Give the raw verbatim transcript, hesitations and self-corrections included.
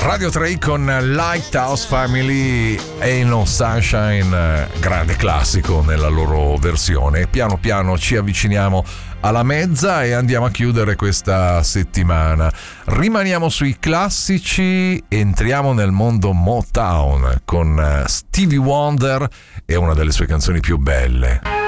Radio tre con Lighthouse Family, Ain't No Sunshine, grande classico nella loro versione. Piano piano ci avviciniamo alla mezza e andiamo a chiudere questa settimana. Rimaniamo sui classici, entriamo nel mondo Motown con Stevie Wonder e una delle sue canzoni più belle.